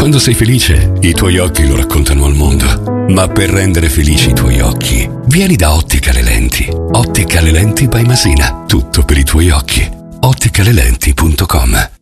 Quando sei felice, i tuoi occhi lo raccontano al mondo. Ma per rendere felici i tuoi occhi, vieni da Ottica Le Lenti. Ottica Le Lenti by Masina. Tutto per i tuoi occhi. otticalelenti.com